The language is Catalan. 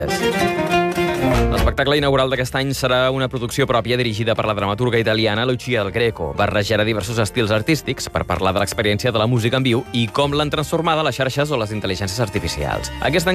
L'espectacle inaugural d'aquest any serà una producció pròpia dirigida per la dramaturga italiana Lucia Del Greco. Barrejarà diversos estils artístics per parlar de l'experiència de la música en viu i com l'han transformada les xarxes o les intel·ligències artificials. Aquest